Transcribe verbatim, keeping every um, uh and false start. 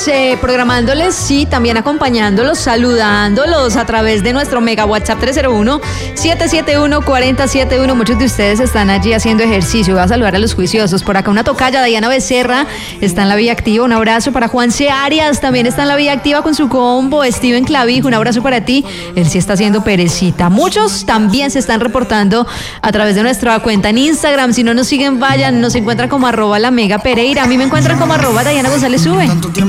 eh, programándoles, sí, también acompañándolos, saludándolos a través de nuestro mega WhatsApp tres cero uno, siete siete uno, cuatro cero siete uno. Muchos de ustedes están allí haciendo ejercicio. Voy a saludar a los juiciosos. Por acá una tocaya, Diana Becerra, está en la vía activa. Un abrazo para Juan C. Arias, también está en la vía activa con su combo. Steven Clavijo, un abrazo para ti. Él sí está haciendo perecita. Muchos también se están reportando a través de nuestra cuenta en Instagram. Si no nos siguen, vayan, nos encuentran como arroba la mega Pereira. A mí me encuentran como arroba Diana González Sube.